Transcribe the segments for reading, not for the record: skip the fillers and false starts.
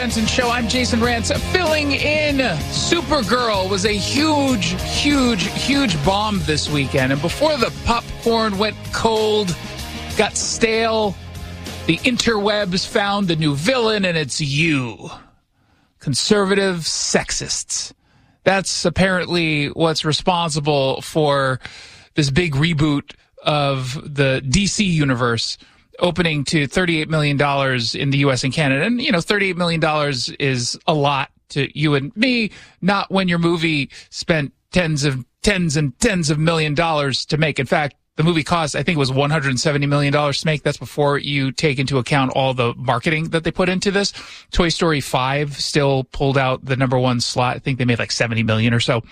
Benson Show. I'm Jason Rantz, filling in. Supergirl was a huge bomb this weekend. And before the popcorn went cold, got stale, the interwebs found the new villain, and it's you. Conservative sexists. That's apparently what's responsible for this big reboot of the DC universe, opening to $38 million in the U.S. and Canada. And, $38 million is a lot to you and me, not when your movie spent tens of million dollars to make. In fact, the movie cost, I think it was $170 million to make. That's before you take into account all the marketing that they put into this. Toy Story 5 still pulled out the number one slot. I think they made like $70 million or so.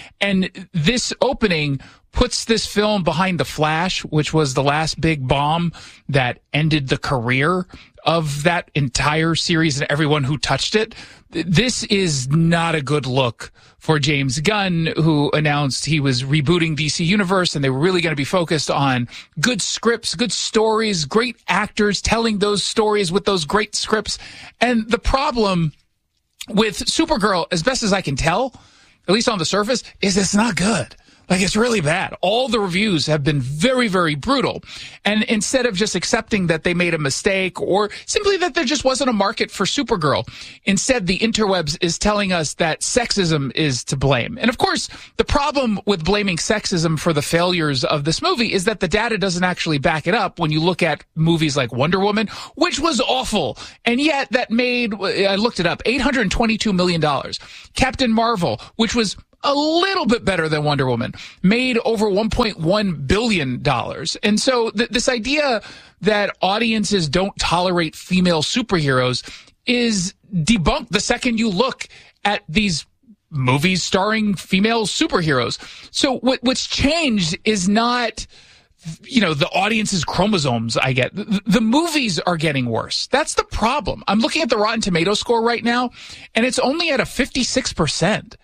And this opening puts this film behind The Flash, which was the last big bomb that ended the career of that entire series and everyone who touched it. This is not a good look for James Gunn, who announced he was rebooting DC Universe, and they were really going to be focused on good scripts, good stories, great actors telling those stories with those great scripts. And the problem with Supergirl, as best as I can tell, at least on the surface, is it's not good. Like, it's really bad. All the reviews have been very, very brutal. And instead of just accepting that they made a mistake or simply that there just wasn't a market for Supergirl, instead the interwebs is telling us that sexism is to blame. And of course, the problem with blaming sexism for the failures of this movie is that the data doesn't actually back it up when you look at movies like Wonder Woman, which was awful. And yet that made, I looked it up, $822 million. Captain Marvel, which was a little bit better than Wonder Woman, made over $1.1 billion. And so this idea that audiences don't tolerate female superheroes is debunked the second you look at these movies starring female superheroes. So what's changed is not, the audience's chromosomes, I get. The movies are getting worse. That's the problem. I'm looking at the Rotten Tomatoes score right now, and it's only at a 56%.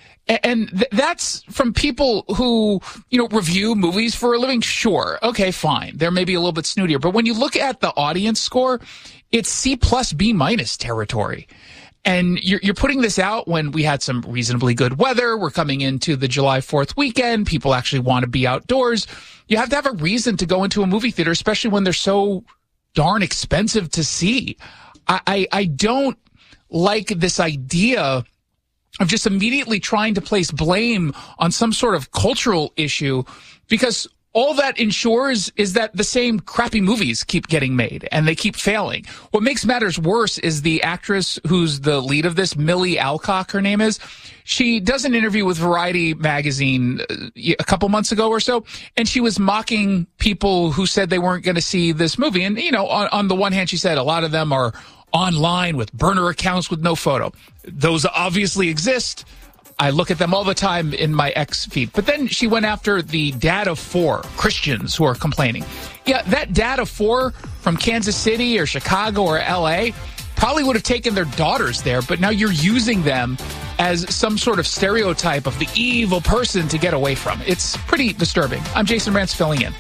And that's from people who, review movies for a living. Sure. Okay, fine. They're maybe a little bit snootier. But when you look at the audience score, it's C plus B minus territory. And you're putting this out when we had some reasonably good weather. We're coming into the July 4th weekend. People actually want to be outdoors. You have to have a reason to go into a movie theater, especially when they're so darn expensive to see. I don't like this idea of just immediately trying to place blame on some sort of cultural issue, because all that ensures is that the same crappy movies keep getting made and they keep failing. What makes matters worse is the actress who's the lead of this, Millie Alcock, her name is. She does an interview with Variety magazine a couple months ago or so, and she was mocking people who said they weren't going to see this movie. And, on the one hand, she said a lot of them are online with burner accounts with no photo. Those obviously exist. I look at them all the time in my X feed. But then she went after the dad of 4 Christians who are complaining. Yeah, that dad of 4 from Kansas City or Chicago or LA probably would have taken their daughters there, but now you're using them as some sort of stereotype of the evil person to get away from. It's pretty disturbing. I'm Jason Rantz, filling in.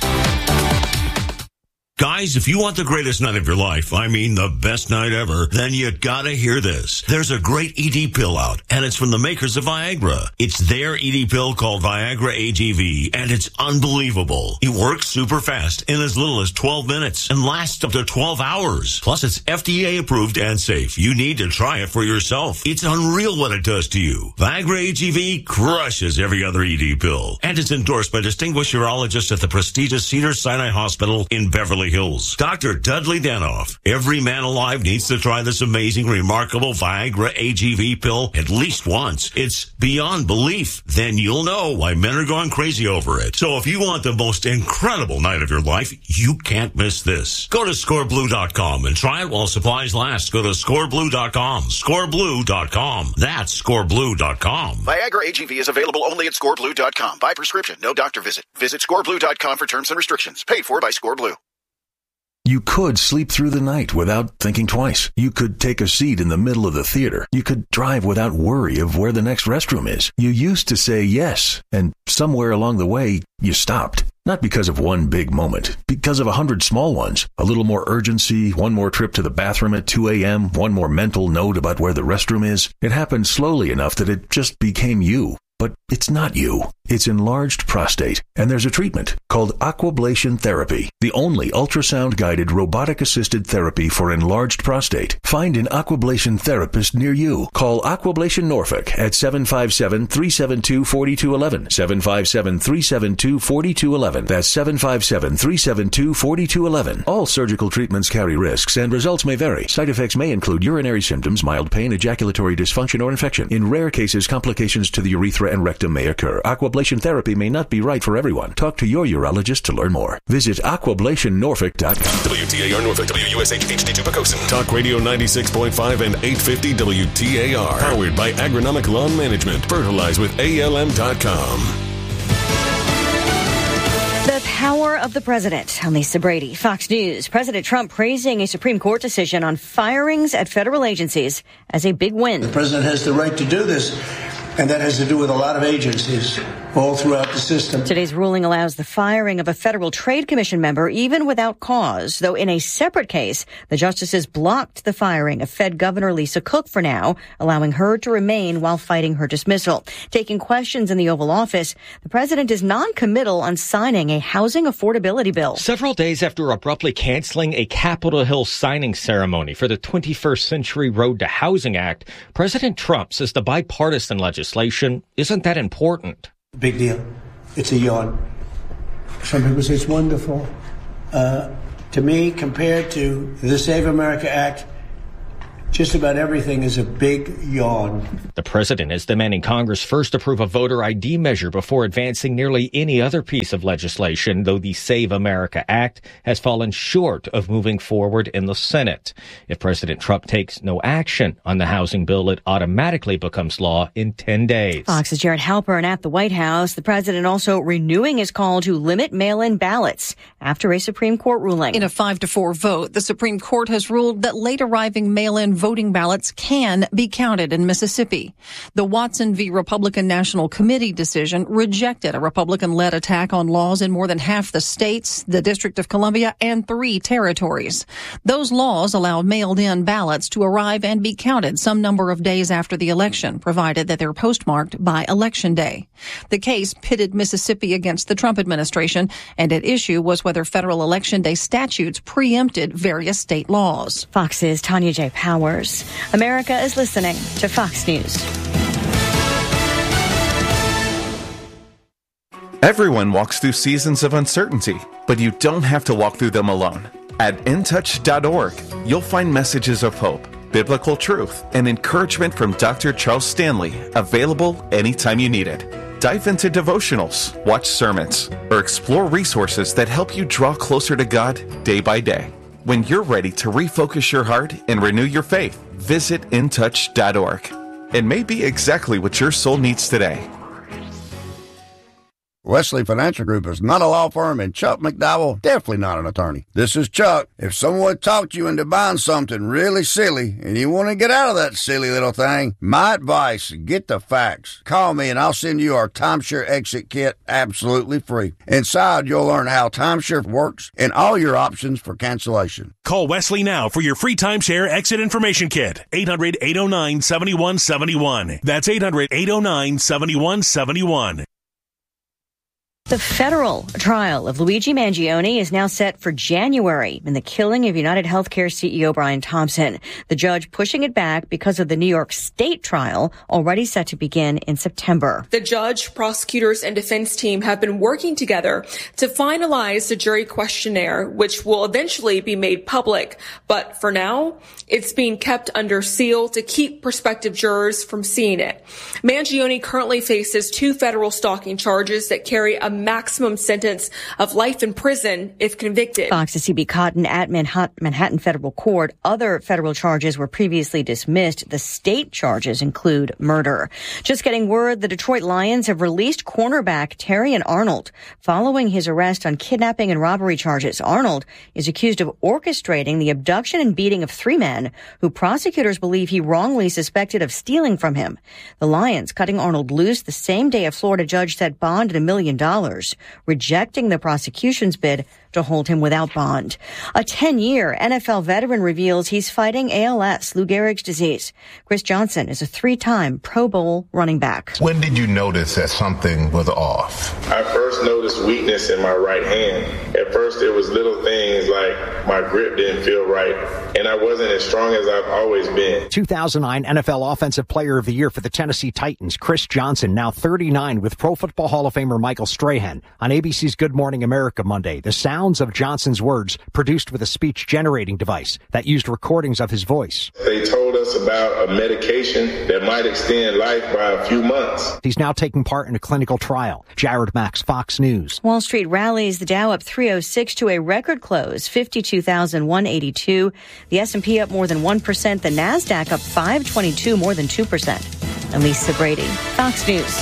Guys, if you want the greatest night of your life, I mean the best night ever, then you gotta hear this. There's a great ED pill out, and it's from the makers of Viagra. It's their ED pill called Viagra AGV, and it's unbelievable. It works super fast in as little as 12 minutes and lasts up to 12 hours. Plus, it's FDA approved and safe. You need to try it for yourself. It's unreal what it does to you. Viagra AGV crushes every other ED pill, and it's endorsed by distinguished urologists at the prestigious Cedars-Sinai Hospital in Beverly Hills. Dr. Dudley Danoff. Every man alive needs to try this amazing, remarkable Viagra AGV pill at least once. It's beyond belief. Then you'll know why men are going crazy over it. So if you want the most incredible night of your life, you can't miss this. Go to scoreblue.com and try it while supplies last. Go to scoreblue.com. Scoreblue.com. That's scoreblue.com. Viagra AGV is available only at scoreblue.com. By prescription, no doctor visit. Visit scoreblue.com for terms and restrictions. Paid for by ScoreBlue. You could sleep through the night without thinking twice. You could take a seat in the middle of the theater. You could drive without worry of where the next restroom is. You used to say yes, and somewhere along the way, you stopped. Not because of one big moment, because of 100 small ones. A little more urgency, one more trip to the bathroom at 2 a.m., one more mental note about where the restroom is. It happened slowly enough that it just became you. But it's not you. It's enlarged prostate, and there's a treatment called Aquablation Therapy, the only ultrasound-guided robotic-assisted therapy for enlarged prostate. Find an Aquablation therapist near you. Call Aquablation Norfolk at 757-372-4211, 757-372-4211. That's 757-372-4211. All surgical treatments carry risks, and results may vary. Side effects may include urinary symptoms, mild pain, ejaculatory dysfunction, or infection. In rare cases, complications to the urethra and rectum may occur. Aquablation therapy may not be right for everyone. Talk to your urologist to learn more. Visit aquablationnorfolk.com. WTAR Norfolk, WUSH HD2 Pocosin. Talk Radio 96.5 and 850 WTAR. Powered by Agronomic Lawn Management. Fertilize with ALM.com. The power of the president. I'm Lisa Brady, Fox News. President Trump praising a Supreme Court decision on firings at federal agencies as a big win. The president has the right to do this. And that has to do with a lot of agencies all throughout the system. Today's ruling allows the firing of a Federal Trade Commission member even without cause, though in a separate case, the justices blocked the firing of Fed Governor Lisa Cook for now, allowing her to remain while fighting her dismissal. Taking questions in the Oval Office, the president is non-committal on signing a housing affordability bill. Several days after abruptly canceling a Capitol Hill signing ceremony for the 21st Century Road to Housing Act, President Trump says the bipartisan legislation isn't that important. Big deal. It's a yawn. Some people say it's wonderful. To me, compared to the Save America Act, just about everything is a big yawn. The president is demanding Congress first approve a voter ID measure before advancing nearly any other piece of legislation, though the Save America Act has fallen short of moving forward in the Senate. If President Trump takes no action on the housing bill, it automatically becomes law in 10 days. Fox's Jared Halpern at the White House. The president also renewing his call to limit mail-in ballots after a Supreme Court ruling. In a 5-4 vote, the Supreme Court has ruled that late-arriving mail-in voting ballots can be counted in Mississippi. The Watson v. Republican National Committee decision rejected a Republican-led attack on laws in more than half the states, the District of Columbia, and 3 territories. Those laws allow mailed-in ballots to arrive and be counted some number of days after the election, provided that they're postmarked by Election Day. The case pitted Mississippi against the Trump administration, and at issue was whether federal Election Day statutes preempted various state laws. Fox's Tanya J. Powers. America is listening to Fox News. Everyone walks through seasons of uncertainty, but you don't have to walk through them alone. At intouch.org, you'll find messages of hope, biblical truth, and encouragement from Dr. Charles Stanley, available anytime you need it. Dive into devotionals, watch sermons, or explore resources that help you draw closer to God day by day. When you're ready to refocus your heart and renew your faith, visit intouch.org. It may be exactly what your soul needs today. Wesley Financial Group is not a law firm, and Chuck McDowell definitely not an attorney. This is Chuck. If someone talked you into buying something really silly and you want to get out of that silly little thing, my advice, get the facts. Call me and I'll send you our timeshare exit kit absolutely free. Inside, you'll learn how timeshare works and all your options for cancellation. Call Wesley now for your free timeshare exit information kit. 800-809-7171. That's 800-809-7171. The federal trial of Luigi Mangione is now set for January in the killing of United Healthcare CEO Brian Thompson. The judge pushing it back because of the New York State trial already set to begin in September. The judge, prosecutors, and defense team have been working together to finalize the jury questionnaire, which will eventually be made public. But for now, it's being kept under seal to keep prospective jurors from seeing it. Mangione currently faces 2 federal stalking charges that carry a maximum sentence of life in prison if convicted. Fox's CB Cotton at Manhattan Federal Court. Other federal charges were previously dismissed. The state charges include murder. Just getting word, the Detroit Lions have released cornerback Terrion Arnold following his arrest on kidnapping and robbery charges. Arnold is accused of orchestrating the abduction and beating of 3 men who prosecutors believe he wrongly suspected of stealing from him. The Lions cutting Arnold loose the same day a Florida judge set bond at $1 million rejecting the prosecution's bid to hold him without bond. A 10-year NFL veteran reveals he's fighting ALS, Lou Gehrig's disease. Chris Johnson is a 3-time Pro Bowl running back. When did you notice that something was off? I first noticed weakness in my right hand. At first, it was little things like my grip didn't feel right, and I wasn't as strong as I've always been. 2009 NFL Offensive Player of the Year for the Tennessee Titans, Chris Johnson, now 39, with Pro Football Hall of Famer Michael Strahan. On ABC's Good Morning America Monday, the sounds of Johnson's words produced with a speech-generating device that used recordings of his voice. They told us about a medication that might extend life by a few months. He's now taking part in a clinical trial. Jared Max, Fox News. Wall Street rallies, the Dow up 306 to a record close, 52,182. The S&P up more than 1%. The NASDAQ up 522, more than 2%. And Lisa Brady, Fox News.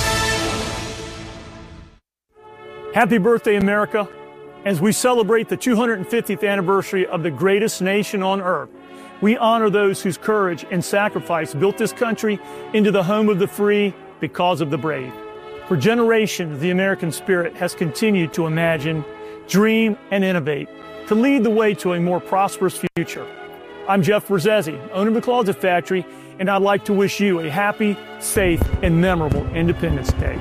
Happy birthday, America. As we celebrate the 250th anniversary of the greatest nation on earth, we honor those whose courage and sacrifice built this country into the home of the free because of the brave. For generations, the American spirit has continued to imagine, dream, and innovate to lead the way to a more prosperous future. I'm Jeff Brzezzi, owner of the Closet Factory, and I'd like to wish you a happy, safe, and memorable Independence Day.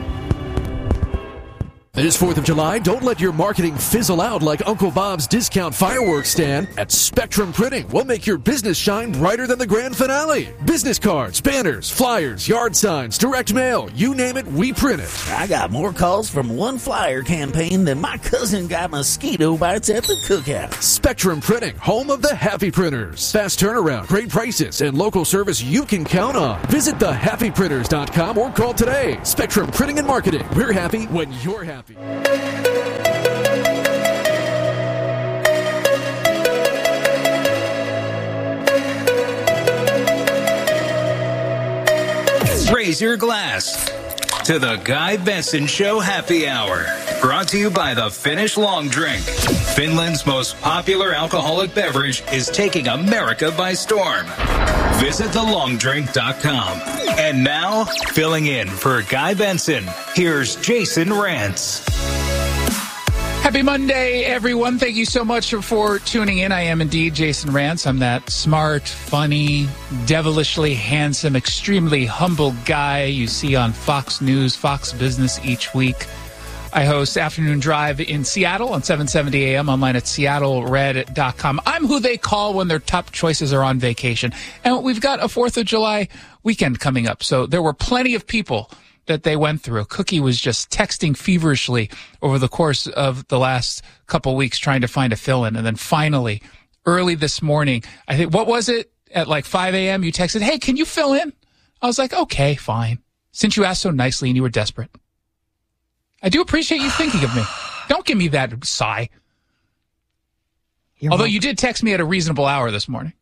This 4th of July, don't let your marketing fizzle out like Uncle Bob's discount fireworks stand. At Spectrum Printing, we'll make your business shine brighter than the grand finale. Business cards, banners, flyers, yard signs, direct mail, you name it, we print it. I got more calls from one flyer campaign than my cousin got mosquito bites at the cookout. Spectrum Printing, home of the happy printers. Fast turnaround, great prices, and local service you can count on. Visit thehappyprinters.com or call today. Spectrum Printing and Marketing. We're happy when you're happy. Raise your glass to the Guy Benson Show Happy Hour. Brought to you by the Finnish Long Drink. Finland's most popular alcoholic beverage is taking America by storm. Visit thelongdrink.com. And now, filling in for Guy Benson, here's Jason Rantz. Happy Monday, everyone. Thank you so much for tuning in. I am indeed Jason Rantz. I'm that smart, funny, devilishly handsome, extremely humble guy you see on Fox News, Fox Business each week. I host Afternoon Drive in Seattle on 770 AM, online at seattlered.com. I'm who they call when their top choices are on vacation. And we've got a 4th of July weekend coming up. So there were plenty of people that they went through. Cookie was just texting feverishly over the course of the last couple weeks trying to find a fill-in. And then finally, early this morning, I think, what was it? At like 5 a.m., you texted, hey, can you fill in? I was like, okay, fine. Since you asked so nicely and you were desperate. I do appreciate you thinking of me. Don't give me that sigh. Although you did text me at a reasonable hour this morning.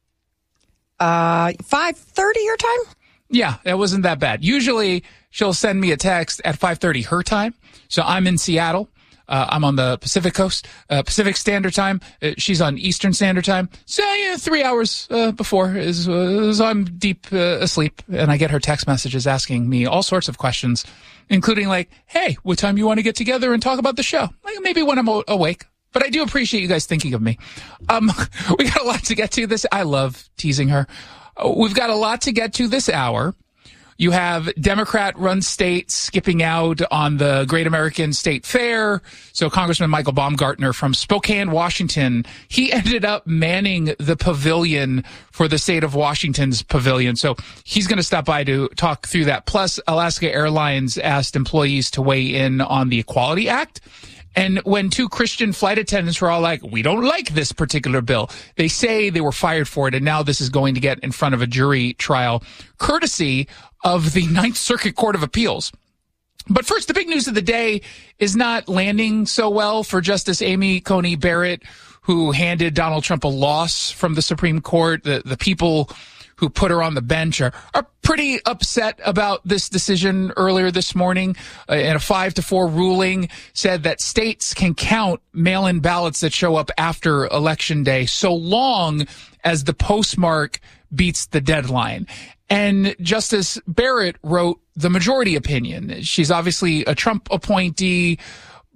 5:30 your time? Yeah, it wasn't that bad. Usually she'll send me a text at 5:30 her time. So I'm in Seattle. I'm on the Pacific Coast, Pacific Standard Time. She's on Eastern Standard Time. So, 3 hours before is I'm deep asleep, and I get her text messages asking me all sorts of questions, including like, hey, what time you want to get together and talk about the show? Like maybe when I'm awake. But I do appreciate you guys thinking of me. We got a lot to get to this. I love teasing her. We've got a lot to get to this hour. You have Democrat-run states skipping out on the Great American State Fair. So Congressman Michael Baumgartner from Spokane, Washington, he ended up manning the pavilion for the state of Washington's pavilion. So he's going to stop by to talk through that. Plus, Alaska Airlines asked employees to weigh in on the Equality Act. And when 2 Christian flight attendants were all like, we don't like this particular bill, they say they were fired for it, and now this is going to get in front of a jury trial, courtesy of the Ninth Circuit Court of Appeals. But first, the big news of the day is not landing so well for Justice Amy Coney Barrett, who handed Donald Trump a loss from the Supreme Court. The people who put her on the bench are pretty upset about this decision earlier this morning. In a 5-4 ruling, said that states can count mail-in ballots that show up after Election Day so long as the postmark beats the deadline. And Justice Barrett wrote the majority opinion. She's obviously a Trump appointee,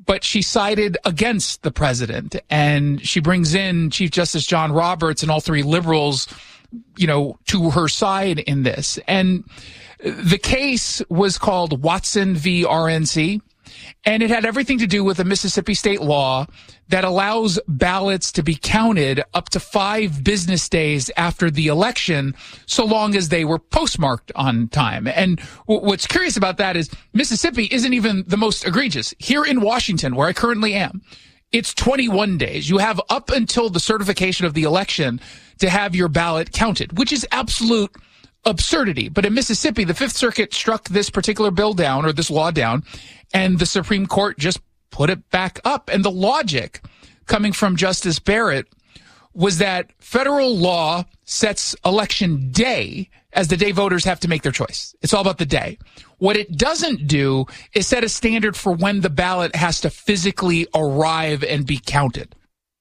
but she sided against the president, and she brings in Chief Justice John Roberts and all three liberals, to her side in this. And the case was called Watson v. RNC, and it had everything to do with a Mississippi state law that allows ballots to be counted up to 5 business days after the election, so long as they were postmarked on time. And what's curious about that is Mississippi isn't even the most egregious. Here in Washington, where I currently am, it's 21 days. You have up until the certification of the election to have your ballot counted, which is absolute absurdity. But in Mississippi, the Fifth Circuit struck this particular bill down, or this law down, and the Supreme Court just put it back up. And the logic coming from Justice Barrett was that federal law sets election day as the day voters have to make their choice. It's all about the day. What it doesn't do is set a standard for when the ballot has to physically arrive and be counted.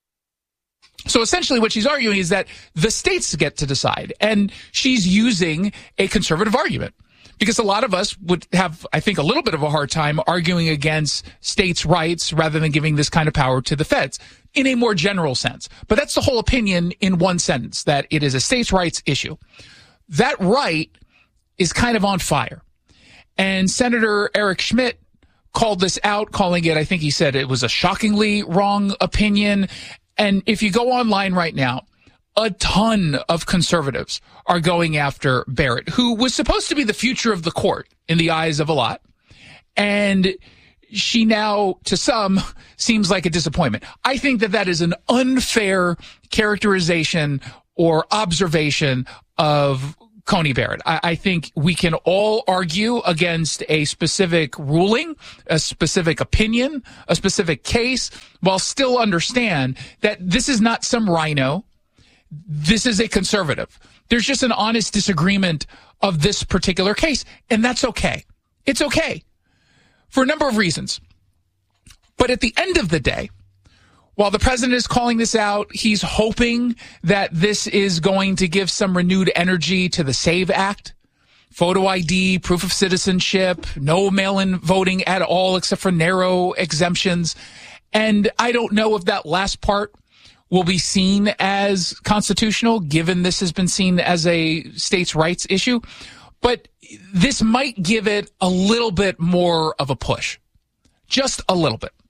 So essentially what she's arguing is that the states get to decide, and she's using a conservative argument. Because a lot of us would have, I think, a little bit of a hard time arguing against states' rights rather than giving this kind of power to the feds in a more general sense. But that's the whole opinion in one sentence, that it is a states' rights issue. That right is kind of on fire. And Senator Eric Schmidt called this out, calling it, I think he said it was a shockingly wrong opinion. And if you go online right now, a ton of conservatives are going after Barrett, who was supposed to be the future of the court in the eyes of a lot. And she now, to some, seems like a disappointment. I think that that is an unfair characterization or observation of Coney Barrett. I think we can all argue against a specific ruling, a specific opinion, a specific case, while still understand that this is not some rhino. This is a conservative. There's just an honest disagreement of this particular case, and that's okay. It's okay for a number of reasons. But at the end of the day, while the president is calling this out, he's hoping that this is going to give some renewed energy to the SAVE Act, photo ID, proof of citizenship, no mail-in voting at all except for narrow exemptions. And I don't know if that last part will be seen as constitutional, given this has been seen as a states' rights issue. But this might give it a little bit more of a push. Just a little bit.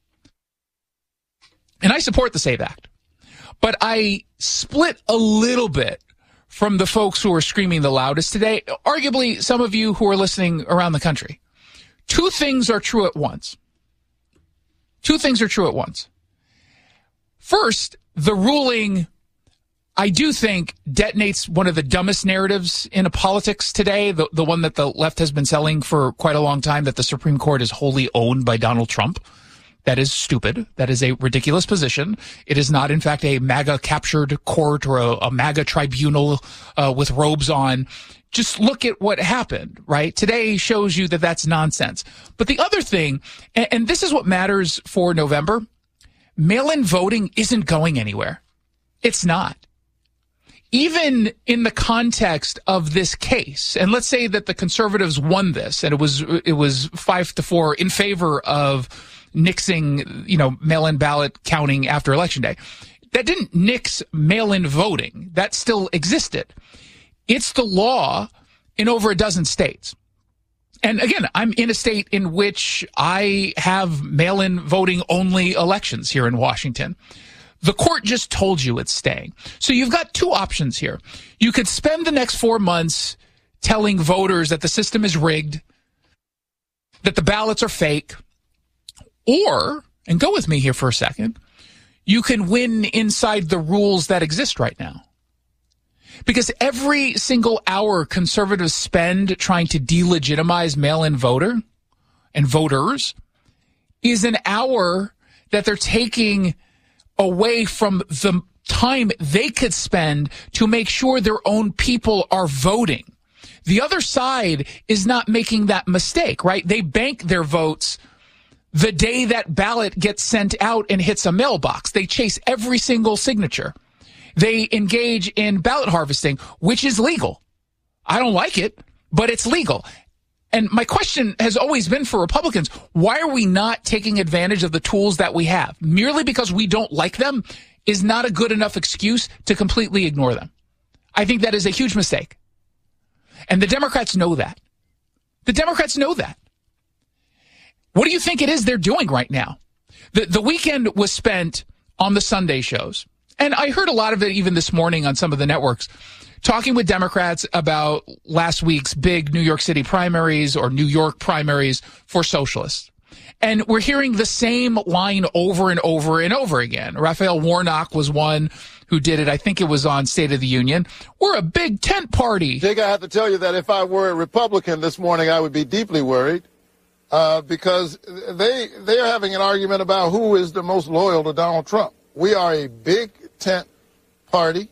And I support the SAVE Act. But I split a little bit from the folks who are screaming the loudest today, arguably some of you who are listening around the country. Two things are true at once. First, the ruling, I do think, detonates one of the dumbest narratives in politics today, the one that the left has been selling for quite a long time, that the Supreme Court is wholly owned by Donald Trump. That is stupid. That is a ridiculous position. It is not, in fact, a MAGA-captured court or a MAGA tribunal with robes on. Just look at what happened, right? Today shows you that that's nonsense. But the other thing, and this is what matters for November, mail-in voting isn't going anywhere. It's not. Even in the context of this case, and let's say that the conservatives won this, and it was 5-4 in favor of nixing, mail-in ballot counting after Election Day. That didn't nix mail-in voting. That still existed. It's the law in over a dozen states. And again, I'm in a state in which I have mail-in voting only elections here in Washington. The court just told you it's staying. So you've got two options here. You could spend the next 4 months telling voters that the system is rigged, that the ballots are fake, or, and go with me here for a second, you can win inside the rules that exist right now. Because every single hour conservatives spend trying to delegitimize mail-in voter and voters is an hour that they're taking away from the time they could spend to make sure their own people are voting. The other side is not making that mistake, right? They bank their votes the day that ballot gets sent out and hits a mailbox. They chase every single signature. They engage in ballot harvesting, which is legal. I don't like it, but it's legal. And my question has always been for Republicans, why are we not taking advantage of the tools that we have? Merely because we don't like them is not a good enough excuse to completely ignore them. I think that is a huge mistake. And the Democrats know that. The Democrats know that. What do you think it is they're doing right now? The weekend was spent on the Sunday shows. And I heard a lot of it even this morning on some of the networks, talking with Democrats about last week's big New York City primaries or New York primaries for socialists. And we're hearing the same line over and over and over again. Raphael Warnock was one who did it. I think it was on State of the Union. We're a big tent party. Jake, I have to tell you that if I were a Republican this morning, I would be deeply worried because they are having an argument about who is the most loyal to Donald Trump. We are a big tent party.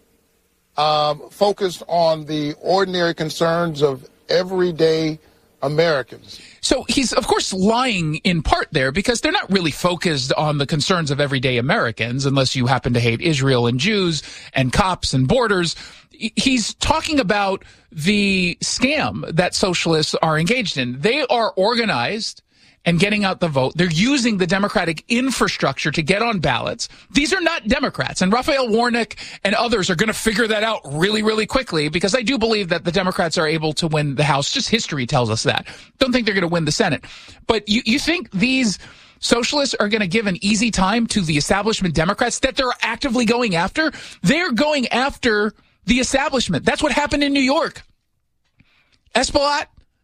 Focused on the ordinary concerns of everyday Americans. So he's, of course, lying in part there because they're not really focused on the concerns of everyday Americans unless you happen to hate Israel and Jews and cops and borders. He's talking about the scam that socialists are engaged in. They are organized and getting out the vote. They're using the Democratic infrastructure to get on ballots. These are not Democrats. And Raphael Warnock and others are going to figure that out really, really quickly because I do believe that the Democrats are able to win the House. Just history tells us that. Don't think they're going to win the Senate. But you think these socialists are going to give an easy time to the establishment Democrats that they're actively going after? They're going after the establishment. That's what happened in New York. Espaillat,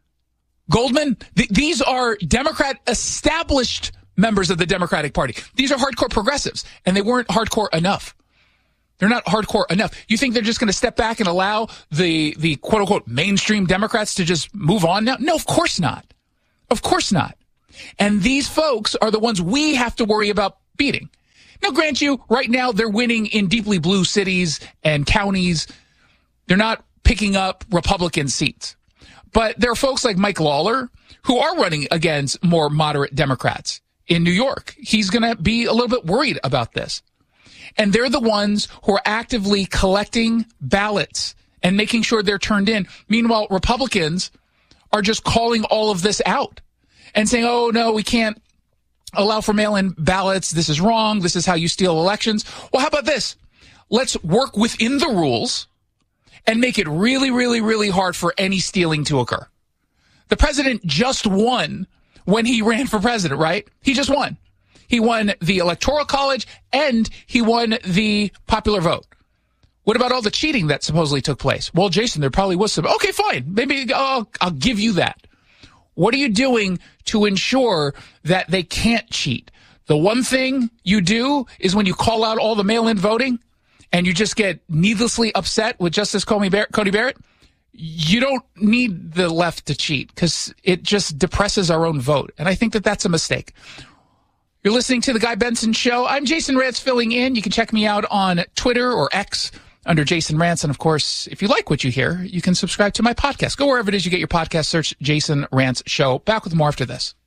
Goldman, these are Democrat established members of the Democratic Party. These are hardcore progressives, and they weren't hardcore enough. They're not hardcore enough. You think they're just going to step back and allow the quote-unquote mainstream Democrats to just move on now? No, of course not. Of course not. And these folks are the ones we have to worry about beating. Now, grant you, right now they're winning in deeply blue cities and counties. They're not picking up Republican seats. But there are folks like Mike Lawler who are running against more moderate Democrats in New York. He's going to be a little bit worried about this. And they're the ones who are actively collecting ballots and making sure they're turned in. Meanwhile, Republicans are just calling all of this out and saying, oh, no, we can't allow for mail-in ballots. This is wrong. This is how you steal elections. Well, how about this? Let's work within the rules and make it really, really, really hard for any stealing to occur. The president just won when he ran for president, right? He just won. He won the Electoral College and he won the popular vote. What about all the cheating that supposedly took place? Well, Jason, there probably was some. Okay, fine. Maybe I'll give you that. What are you doing to ensure that they can't cheat? The one thing you do is when you call out all the mail-in voting, and you just get needlessly upset with Justice Cody Barrett, you don't need the left to cheat because it just depresses our own vote. And I think that that's a mistake. You're listening to The Guy Benson Show. I'm Jason Rantz filling in. You can check me out on Twitter or X under Jason Rantz. And, of course, if you like what you hear, you can subscribe to my podcast. Go wherever it is you get your podcast. Search Jason Rantz Show. Back with more after this.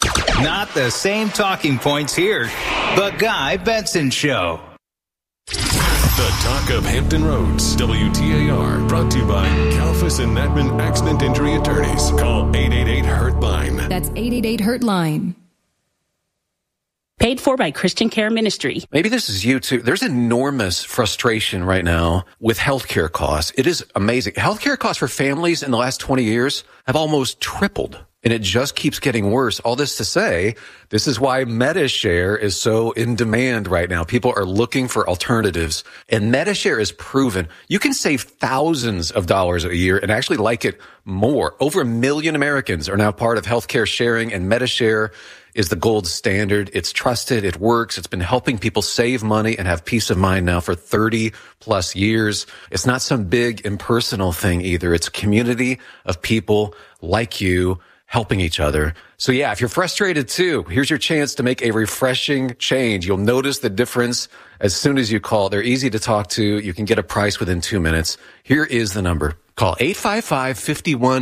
Not the same talking points here. The Guy Benson Show. The Talk of Hampton Roads, WTAR, brought to you by Kalfas and Natman Accident Injury Attorneys. Call 888-HURT-LINE. That's 888-HURT-LINE. Paid for by Christian Care Ministry. Maybe this is you too. There's enormous frustration right now with healthcare costs. It is amazing. Healthcare costs for families in the last 20 years have almost tripled. And it just keeps getting worse. All this to say, this is why Medi-Share is so in demand right now. People are looking for alternatives. And Medi-Share is proven. You can save thousands of dollars a year and actually like it more. Over 1 million Americans are now part of healthcare sharing, and Medi-Share is the gold standard. It's trusted. It works. It's been helping people save money and have peace of mind now for 30 plus years. It's not some big impersonal thing either. It's a community of people like you helping each other. So yeah, if you're frustrated too, here's your chance to make a refreshing change. You'll notice the difference as soon as you call. They're easy to talk to. You can get a price within 2 minutes. Here is the number. Call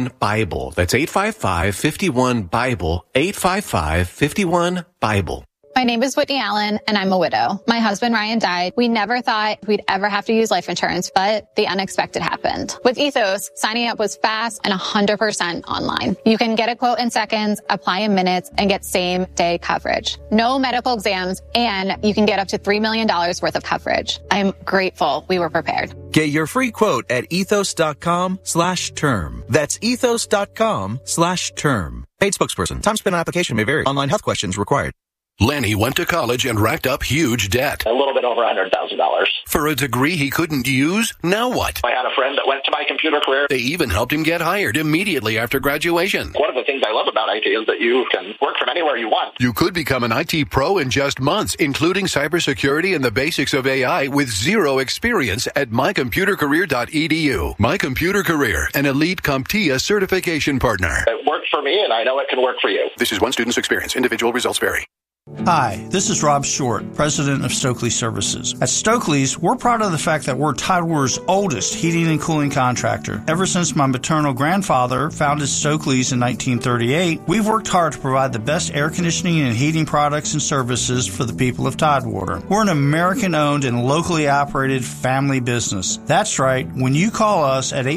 855-51-BIBLE. That's 855-51-BIBLE. 855-51-BIBLE. My name is Whitney Allen, and I'm a widow. My husband, Ryan, died. We never thought we'd ever have to use life insurance, but the unexpected happened. With Ethos, signing up was fast and 100% online. You can get a quote in seconds, apply in minutes, and get same-day coverage. No medical exams, and you can get up to $3 million worth of coverage. I'm grateful we were prepared. Get your free quote at ethos.com/term. That's ethos.com/term. Paid spokesperson. Time spent on application may vary. Online health questions required. Lenny went to college and racked up huge debt. A little bit over $100,000. For a degree he couldn't use? Now what? I had a friend that went to My Computer Career. They even helped him get hired immediately after graduation. One of the things I love about IT is that you can work from anywhere you want. You could become an IT pro in just months, including cybersecurity and the basics of AI with zero experience at mycomputercareer.edu. My Computer Career, an elite CompTIA certification partner. It worked for me, and I know it can work for you. This is one student's experience. Individual results vary. Hi, this is Rob Short, president of Stokely Services. At Stokely's, we're proud of the fact that we're Tidewater's oldest heating and cooling contractor. Ever since my maternal grandfather founded Stokely's in 1938, we've worked hard to provide the best air conditioning and heating products and services for the people of Tidewater. We're an American-owned and locally operated family business. That's right, when you call us at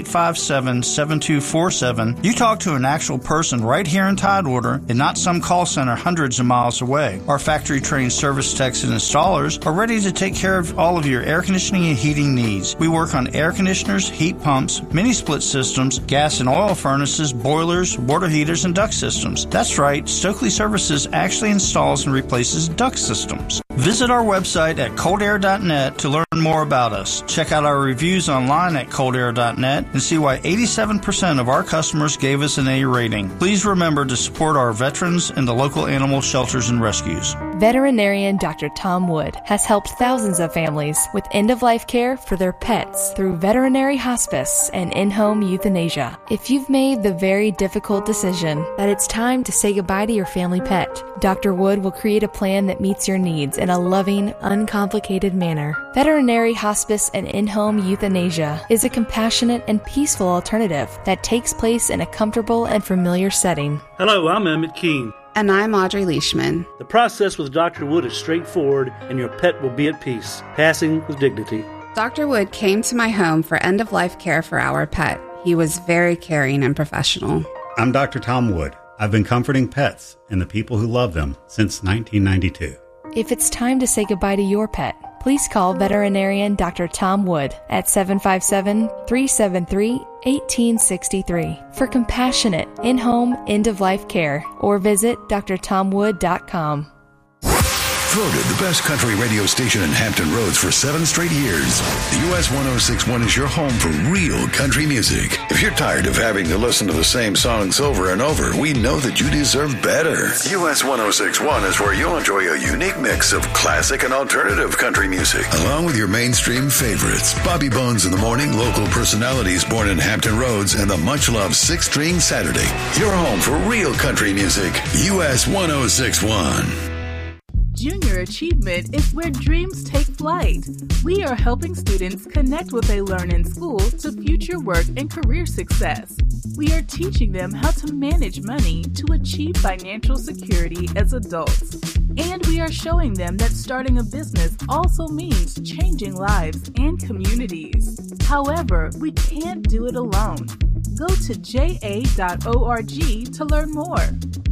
857-7247, you talk to an actual person right here in Tidewater and not some call center hundreds of miles away. Our factory-trained service techs and installers are ready to take care of all of your air conditioning and heating needs. We work on air conditioners, heat pumps, mini-split systems, gas and oil furnaces, boilers, water heaters, and duct systems. That's right, Stokely Services actually installs and replaces duct systems. Visit our website at coldair.net to learn more about us. Check out our reviews online at coldair.net and see why 87% of our customers gave us an A rating. Please remember to support our veterans and the local animal shelters and rescues. Veterinarian Dr. Tom Wood has helped thousands of families with end-of-life care for their pets through veterinary hospice and in-home euthanasia. If you've made the very difficult decision that it's time to say goodbye to your family pet, Dr. Wood will create a plan that meets your needs in a loving, uncomplicated manner. Veterinary hospice and in-home euthanasia is a compassionate and peaceful alternative that takes place in a comfortable and familiar setting. Hello, I'm Emmett Keene. And I'm Audrey Leishman. The process with Dr. Wood is straightforward, and your pet will be at peace, passing with dignity. Dr. Wood came to my home for end-of-life care for our pet. He was very caring and professional. I'm Dr. Tom Wood. I've been comforting pets and the people who love them since 1992. If it's time to say goodbye to your pet, please call veterinarian Dr. Tom Wood at 757-373-1863 for compassionate in-home end-of-life care, or visit drtomwood.com. Voted the best country radio station in Hampton Roads for 7 straight years, the US 1061 is your home for real country music. If you're tired of having to listen to the same songs over and over, we know that you deserve better. US 1061 is where you'll enjoy a unique mix of classic and alternative country music, along with your mainstream favorites. Bobby Bones in the morning, local personalities born in Hampton Roads, and the much-loved 6-String Saturday. Your home for real country music, US 1061. Junior Achievement is where dreams take flight. We are helping students connect what they learn in school to future work and career success. We are teaching them how to manage money to achieve financial security as adults. And we are showing them that starting a business also means changing lives and communities. However, we can't do it alone. Go to ja.org to learn more.